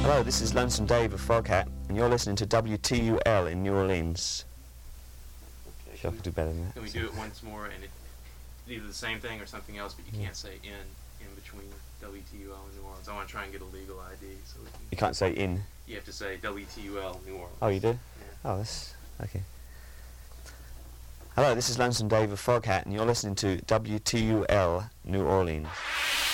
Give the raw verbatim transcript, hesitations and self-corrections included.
Hello, this is Lonesome Dave of Froghat, and you're listening to W T U L in New Orleans. Okay. I feel I could do better than that. Can we do it once more, and it, either the same thing or something else, but you Yeah. can't say in in between W T U L and New Orleans. I want to try and get a legal I D. So we can, You can't say in. you have to say W T U L New Orleans. Oh, you do? Yeah. Oh, that's... okay. Hello, this is Lonesome Dave of Froghat, and you're listening to W T U L New Orleans.